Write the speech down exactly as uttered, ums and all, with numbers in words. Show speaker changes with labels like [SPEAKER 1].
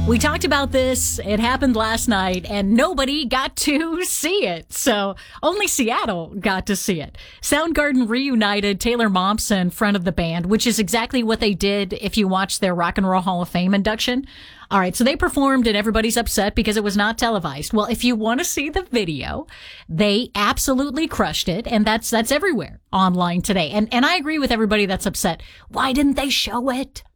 [SPEAKER 1] We talked about this. It happened last night, and nobody got to see it. So only Seattle got to see it. Soundgarden reunited Taylor Momsen, front of the band, which is exactly what they did if you watched their Rock and Roll Hall of Fame induction. All right, so they performed, and everybody's upset because it was not televised. Well, if you want to see the video, they absolutely crushed it, and that's that's everywhere online today. And and I agree with everybody that's upset. Why didn't they show it?